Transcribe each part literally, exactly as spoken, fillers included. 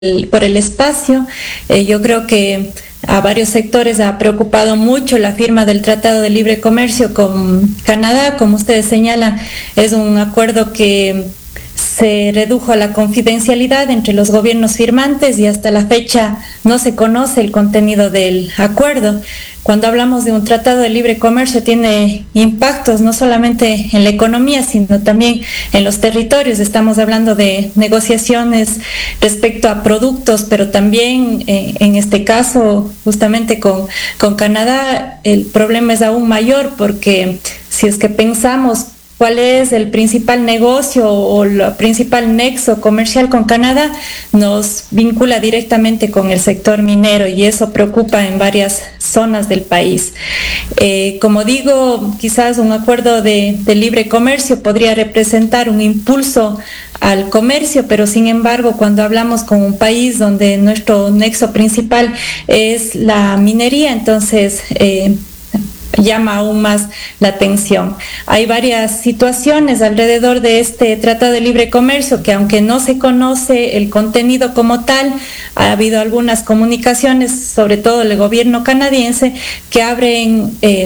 por el espacio. Eh, yo creo que a varios sectores ha preocupado mucho la firma del Tratado de Libre Comercio con Canadá. Como ustedes señalan, es un acuerdo que se redujo a la confidencialidad entre los gobiernos firmantes y hasta la fecha no se conoce el contenido del acuerdo. Cuando hablamos de un tratado de libre comercio tiene impactos no solamente en la economía, sino también en los territorios. Estamos hablando de negociaciones respecto a productos, pero también eh, en este caso, justamente con, con Canadá, el problema es aún mayor, porque si es que pensamos cuál es el principal negocio o el principal nexo comercial con Canadá, nos vincula directamente con el sector minero, y eso preocupa en varias zonas del país. Eh, como digo, quizás un acuerdo de, de libre comercio podría representar un impulso al comercio, pero sin embargo, cuando hablamos con un país donde nuestro nexo principal es la minería, entonces eh, llama aún más la atención. Hay varias situaciones alrededor de este Tratado de Libre Comercio que, aunque no se conoce el contenido como tal, ha habido algunas comunicaciones, sobre todo el gobierno canadiense, que abren eh,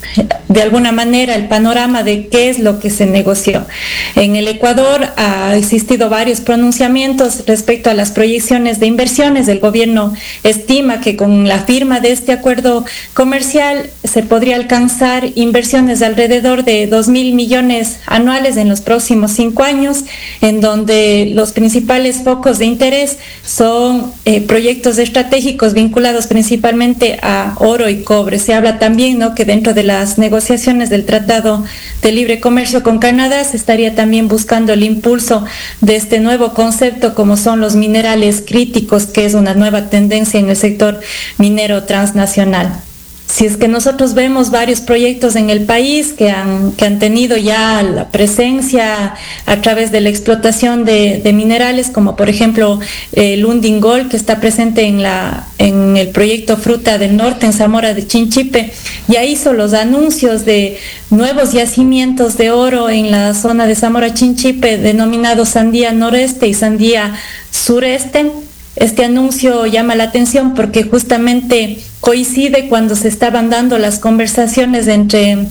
de alguna manera el panorama de qué es lo que se negoció. En el Ecuador ha existido varios pronunciamientos respecto a las proyecciones de inversiones. El gobierno estima que con la firma de este acuerdo comercial se podría alcanzar inversiones de alrededor de dos mil millones anuales en los próximos cinco años, en donde los principales focos de interés son eh, proyectos estratégicos vinculados principalmente a oro y cobre. Se habla también, ¿no?, que dentro de las negociaciones del Tratado de Libre Comercio con Canadá se estaría también buscando el impulso de este nuevo concepto, como son los minerales críticos, que es una nueva tendencia en el sector minero transnacional. Si es que nosotros vemos varios proyectos en el país que han, que han tenido ya la presencia a través de la explotación de, de minerales, como por ejemplo el Lundin Gold, que está presente en, la, en el proyecto Fruta del Norte en Zamora de Chinchipe, ya hizo los anuncios de nuevos yacimientos de oro en la zona de Zamora Chinchipe, denominados Sandía Noreste y Sandía Sureste. Este anuncio llama la atención porque justamente coincide cuando se estaban dando las conversaciones entre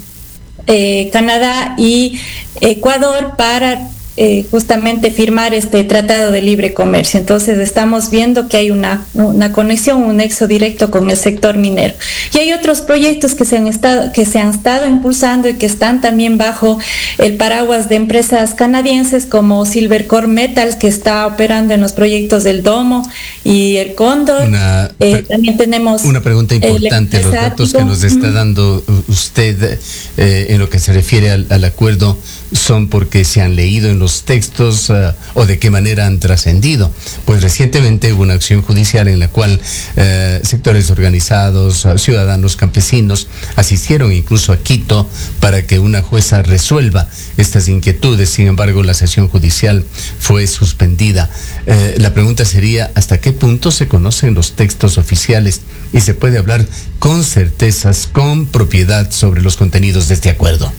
eh, Canadá y Ecuador para eh, justamente firmar este Tratado de Libre Comercio. Entonces estamos viendo que hay una, una conexión, un nexo directo con el sector minero. Y hay otros proyectos que se han estado, que se han estado impulsando y que están también bajo el paraguas de empresas canadienses, como Silvercore Metals, que está operando en los proyectos del Domo y el Cóndor. Una, eh, también tenemos una pregunta importante, los datos que nos está dando usted eh, en lo que se refiere al, al acuerdo, ¿son porque se han leído en los textos uh, o de qué manera han trascendido? Pues recientemente hubo una acción judicial en la cual uh, sectores organizados, uh, ciudadanos, campesinos asistieron incluso a Quito para que una jueza resuelva estas inquietudes. Sin embargo, la sesión judicial fue suspendida. Uh, la pregunta sería, ¿hasta qué punto se conocen los textos oficiales y se puede hablar con certezas, con propiedad sobre los contenidos de este acuerdo?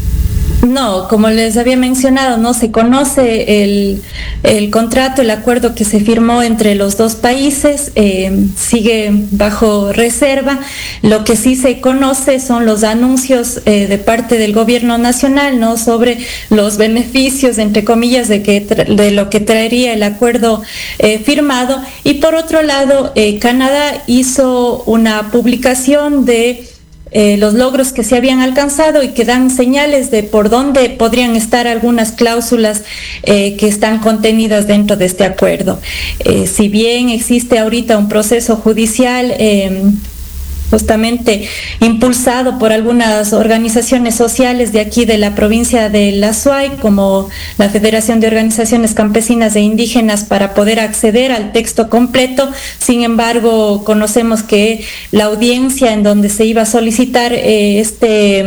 No, como les había mencionado, no se conoce el, el contrato, el acuerdo que se firmó entre los dos países, eh, sigue bajo reserva. Lo que sí se conoce son los anuncios eh, de parte del gobierno nacional, ¿no?, sobre los beneficios, entre comillas, de, que de lo que traería el acuerdo eh, firmado. Y por otro lado, eh, Canadá hizo una publicación de Eh, los logros que se habían alcanzado y que dan señales de por dónde podrían estar algunas cláusulas eh, que están contenidas dentro de este acuerdo. Eh, si bien existe ahorita un proceso judicial eh, justamente impulsado por algunas organizaciones sociales de aquí de la provincia de La Suay, como la Federación de Organizaciones Campesinas e Indígenas, para poder acceder al texto completo. Sin embargo, conocemos que la audiencia en donde se iba a solicitar eh, este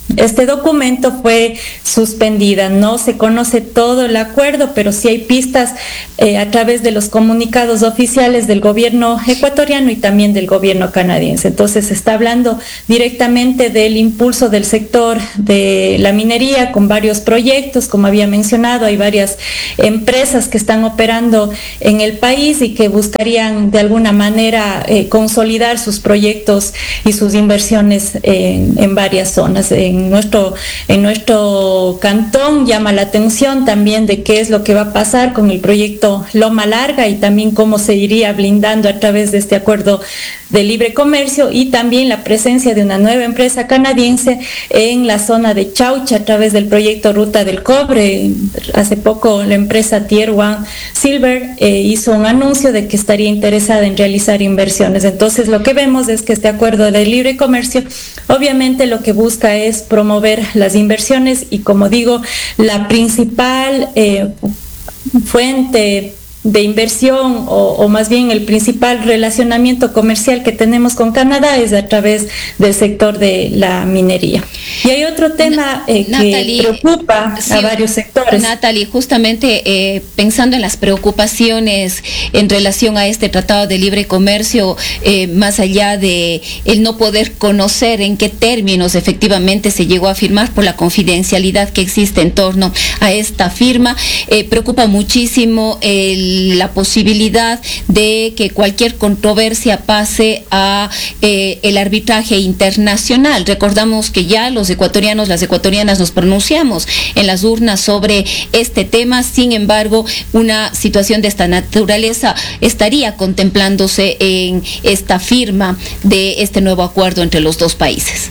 este documento fue suspendida. No se conoce todo el acuerdo, pero sí hay pistas eh, a través de los comunicados oficiales del gobierno ecuatoriano y también del gobierno canadiense. Entonces se está hablando directamente del impulso del sector de la minería con varios proyectos, como había mencionado, hay varias empresas que están operando en el país y que buscarían de alguna manera eh, consolidar sus proyectos y sus inversiones en, en varias zonas. En nuestro, en nuestro cantón llama la atención también de qué es lo que va a pasar con el proyecto Loma Larga y también cómo se iría blindando a través de este acuerdo de libre comercio, y también la presencia de una nueva empresa canadiense en la zona de Chaucha a través del proyecto Ruta del Cobre. Hace poco la empresa Tier One Silver eh, hizo un anuncio de que estaría interesada en realizar inversiones. Entonces lo que vemos es que este acuerdo de libre comercio obviamente lo que busca es promover las inversiones y, como digo, la principal eh, fuente de inversión o, o más bien el principal relacionamiento comercial que tenemos con Canadá es a través del sector de la minería. Y hay otro tema eh, Natalie, que preocupa sí, a varios sectores. Natalie, justamente eh, pensando en las preocupaciones en relación a este tratado de libre comercio, eh, más allá de el no poder conocer en qué términos efectivamente se llegó a firmar por la confidencialidad que existe en torno a esta firma, eh, preocupa muchísimo el la posibilidad de que cualquier controversia pase a eh, el arbitraje internacional. Recordamos que ya los ecuatorianos, las ecuatorianas nos pronunciamos en las urnas sobre este tema. Sin embargo, una situación de esta naturaleza estaría contemplándose en esta firma de este nuevo acuerdo entre los dos países.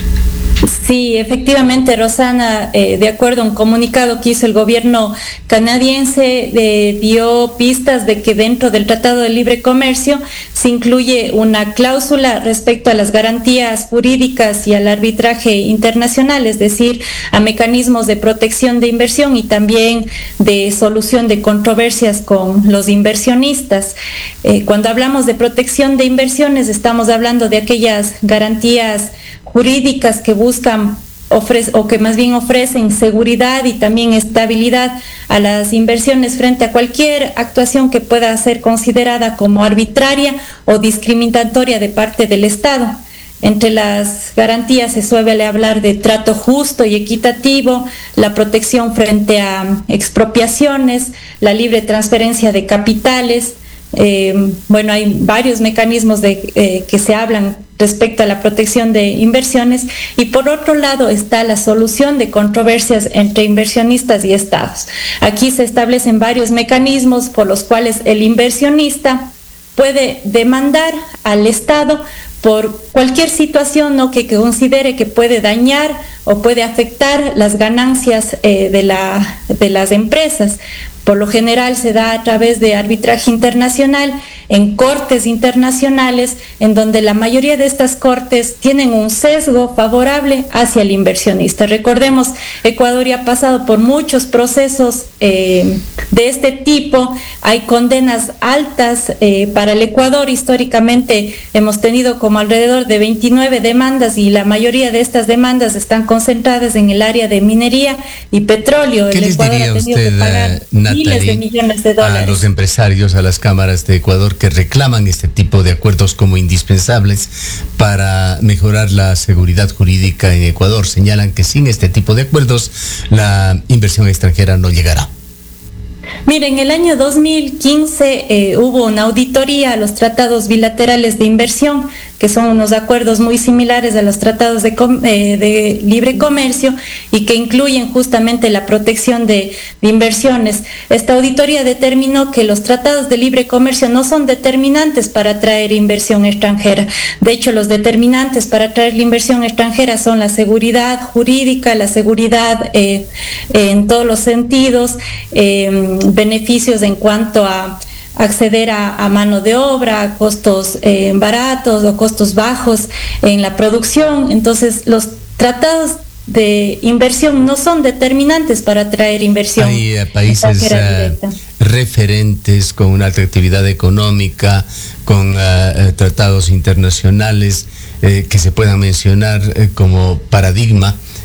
Sí, efectivamente, Rosana, eh, de acuerdo a un comunicado que hizo el gobierno canadiense, eh, dio pistas de que dentro del Tratado de Libre Comercio se incluye una cláusula respecto a las garantías jurídicas y al arbitraje internacional, es decir, a mecanismos de protección de inversión y también de solución de controversias con los inversionistas. Eh, cuando hablamos de protección de inversiones, estamos hablando de aquellas garantías jurídicas que buscan ofrece, o que más bien ofrecen seguridad y también estabilidad a las inversiones frente a cualquier actuación que pueda ser considerada como arbitraria o discriminatoria de parte del Estado. Entre las garantías se suele hablar de trato justo y equitativo, la protección frente a expropiaciones, la libre transferencia de capitales. Eh, bueno, hay varios mecanismos de, eh, que se hablan respecto a la protección de inversiones, y por otro lado está la solución de controversias entre inversionistas y estados. Aquí se establecen varios mecanismos por los cuales el inversionista puede demandar al Estado por cualquier situación, ¿no?, que, que considere que puede dañar o puede afectar las ganancias eh, de, la, de las empresas. Por lo general se da a través de arbitraje internacional en cortes internacionales, en donde la mayoría de estas cortes tienen un sesgo favorable hacia el inversionista. Recordemos, Ecuador ya ha pasado por muchos procesos eh, de este tipo. Hay condenas altas eh, para el Ecuador. Históricamente hemos tenido como alrededor de veintinueve demandas, y la mayoría de estas demandas están concentradas en el área de minería y petróleo. ¿Qué el les Ecuador diría ha tenido usted, que pagar Natalie, miles de millones de dólares a los empresarios, a las cámaras de Ecuador que reclaman este tipo de acuerdos como indispensables para mejorar la seguridad jurídica en Ecuador? Señalan que sin este tipo de acuerdos la inversión extranjera no llegará. Miren, en el año dos mil quince eh, hubo una auditoría a los tratados bilaterales de inversión, que son unos acuerdos muy similares a los tratados de, eh, de libre comercio y que incluyen justamente la protección de, de inversiones. Esta auditoría determinó que los tratados de libre comercio no son determinantes para atraer inversión extranjera. De hecho, los determinantes para atraer la inversión extranjera son la seguridad jurídica, la seguridad eh, en todos los sentidos, eh, beneficios en cuanto a acceder a, a mano de obra, a costos eh, baratos o costos bajos en la producción. Entonces, los tratados de inversión no son determinantes para atraer inversión. Hay uh, países uh, referentes con una alta actividad económica, con uh, tratados internacionales eh, que se puedan mencionar eh, como paradigma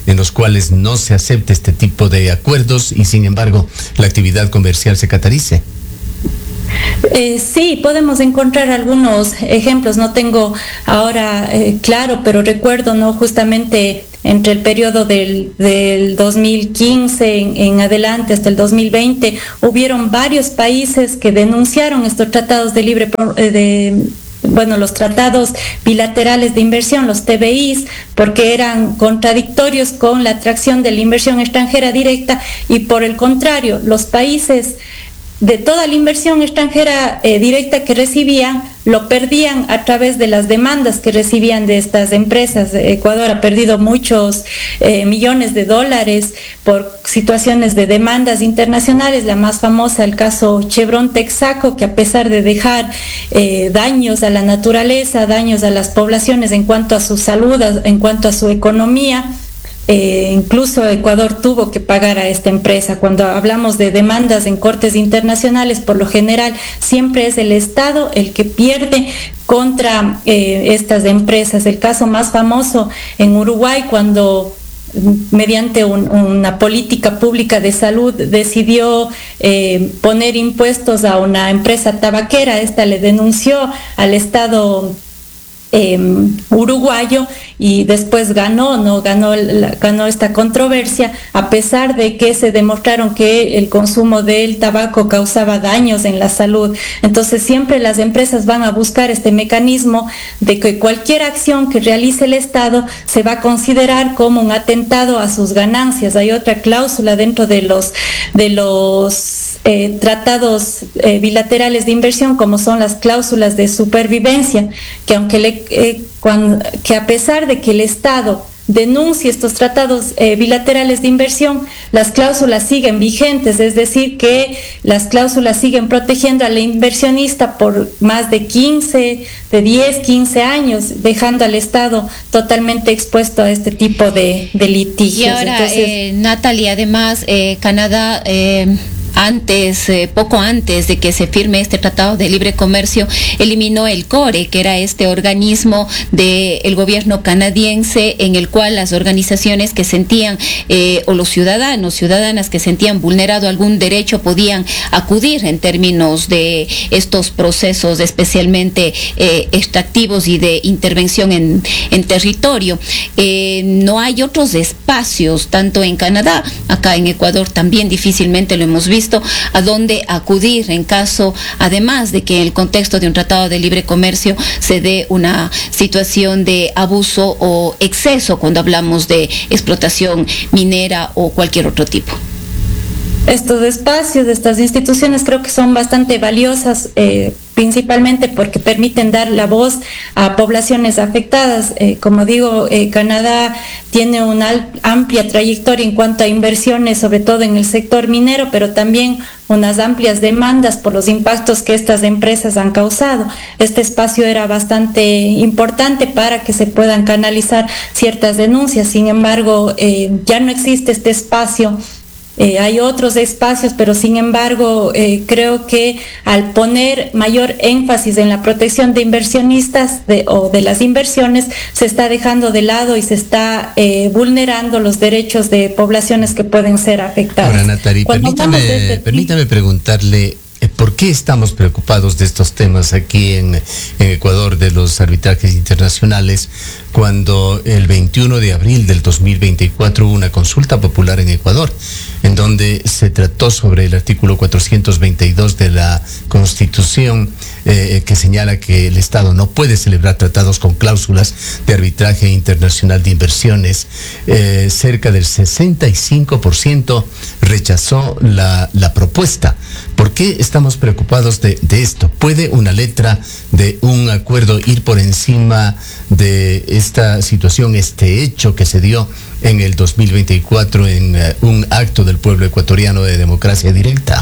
en los cuales no se acepte este tipo de acuerdos y sin embargo la actividad comercial se catarice? Eh, sí, podemos encontrar algunos ejemplos, no tengo ahora eh, claro, pero recuerdo, ¿no?, justamente entre el periodo del, del dos mil quince en, en adelante hasta el dos mil veinte, hubieron varios países que denunciaron estos tratados de libre de bueno, los tratados bilaterales de inversión, los T B Is, porque eran contradictorios con la atracción de la inversión extranjera directa, y por el contrario, los países de toda la inversión extranjera eh, directa que recibían, lo perdían a través de las demandas que recibían de estas empresas. Ecuador ha perdido muchos eh, millones de dólares por situaciones de demandas internacionales, la más famosa, el caso Chevron Texaco, que a pesar de dejar eh, daños a la naturaleza, daños a las poblaciones en cuanto a su salud, en cuanto a su economía, Eh, incluso Ecuador tuvo que pagar a esta empresa. Cuando hablamos de demandas en cortes internacionales, por lo general siempre es el Estado el que pierde contra eh, estas empresas. El caso más famoso en Uruguay, cuando mediante un, una política pública de salud decidió eh, poner impuestos a una empresa tabaquera, esta le denunció al Estado Eh, uruguayo y después ganó, no ganó, la, ganó esta controversia, a pesar de que se demostraron que el consumo del tabaco causaba daños en la salud. Entonces siempre las empresas van a buscar este mecanismo de que cualquier acción que realice el Estado se va a considerar como un atentado a sus ganancias. Hay otra cláusula dentro de los de los Eh, tratados eh, bilaterales de inversión, como son las cláusulas de supervivencia, que aunque le, eh, cuando, que a pesar de que el Estado denuncie estos tratados eh, bilaterales de inversión, las cláusulas siguen vigentes, es decir, que las cláusulas siguen protegiendo al inversionista por más de quince, de diez, quince años, dejando al Estado totalmente expuesto a este tipo de, de litigios. Y ahora, Entonces, eh, Natalie, además, eh, Canadá... Eh, Antes, eh, poco antes de que se firme este tratado de libre comercio, eliminó el CORE, que era este organismo del gobierno canadiense en el cual las organizaciones que sentían, eh, o los ciudadanos, ciudadanas que sentían vulnerado algún derecho podían acudir en términos de estos procesos especialmente eh, extractivos y de intervención en, en territorio. Eh, no hay otros espacios, tanto en Canadá, acá en Ecuador también difícilmente lo hemos visto, a dónde acudir en caso, además de que en el contexto de un tratado de libre comercio se dé una situación de abuso o exceso cuando hablamos de explotación minera o cualquier otro tipo. Estos espacios, estas instituciones creo que son bastante valiosas, eh, principalmente porque permiten dar la voz a poblaciones afectadas. Eh, como digo, eh, Canadá tiene una amplia trayectoria en cuanto a inversiones, sobre todo en el sector minero, pero también unas amplias demandas por los impactos que estas empresas han causado. Este espacio era bastante importante para que se puedan canalizar ciertas denuncias. Sin embargo, eh, ya no existe este espacio. Eh, hay otros espacios, pero sin embargo eh, creo que al poner mayor énfasis en la protección de inversionistas de, o de las inversiones, se está dejando de lado y se está eh, vulnerando los derechos de poblaciones que pueden ser afectadas. Ahora, Natalie, permítame, este... permítame preguntarle, ¿por qué estamos preocupados de estos temas aquí en, en Ecuador, de los arbitrajes internacionales, cuando el veintiuno de abril del dos mil veinticuatro hubo una consulta popular en Ecuador, en donde se trató sobre el artículo cuatrocientos veintidós de la Constitución, eh, que señala que el Estado no puede celebrar tratados con cláusulas de arbitraje internacional de inversiones? Eh, cerca del sesenta y cinco por ciento rechazó la, la propuesta. ¿Por qué estamos preocupados de, de esto? ¿Puede una letra de un acuerdo ir por encima de esta situación, este hecho que se dio en el dos mil veinticuatro en uh, un acto del pueblo ecuatoriano de democracia directa?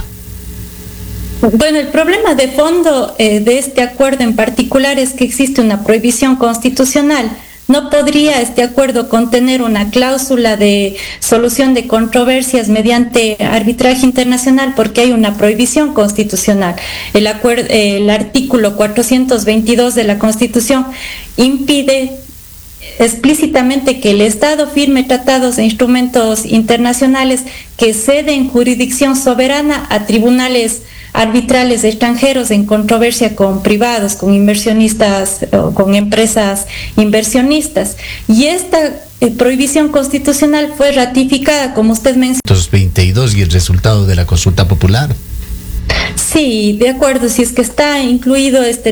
Bueno, el problema de fondo eh, de este acuerdo en particular es que existe una prohibición constitucional. No podría este acuerdo contener una cláusula de solución de controversias mediante arbitraje internacional porque hay una prohibición constitucional. El, acuerdo, el artículo cuatrocientos veintidós de la Constitución impide explícitamente que el Estado firme tratados e instrumentos internacionales que ceden jurisdicción soberana a tribunales arbitrales extranjeros en controversia con privados, con inversionistas o con empresas inversionistas. Y esta eh, prohibición constitucional fue ratificada, como usted mencionó. veintidós y el resultado de la consulta popular. Sí, de acuerdo, si es que está incluido este